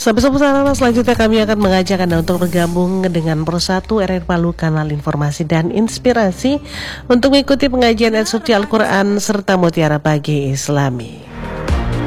Sampai selanjutnya kami akan mengajak Anda untuk bergabung dengan Persatu RRI Palu, kanal informasi dan inspirasi, untuk mengikuti pengajian ayat suci Al-Quran serta Mutiara Pagi Islami.